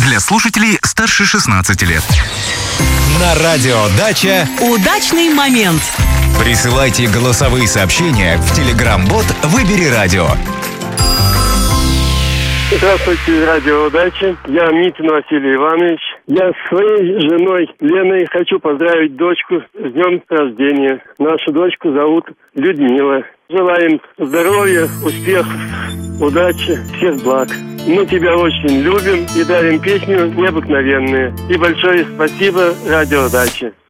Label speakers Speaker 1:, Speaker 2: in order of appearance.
Speaker 1: Для слушателей старше 16 лет.
Speaker 2: На радио «Дача»
Speaker 3: удачный момент.
Speaker 2: Присылайте голосовые сообщения в Telegram-бот «Выбери радио».
Speaker 4: Здравствуйте, радио «Удача». Я Митин Василий Иванович. Я с своей женой Леной хочу поздравить дочку с днем рождения. Нашу дочку зовут Людмила. Желаем здоровья, успехов, удачи, всех благ. Мы тебя очень любим и дарим песню «Необыкновенные». И большое спасибо, радио «Дача».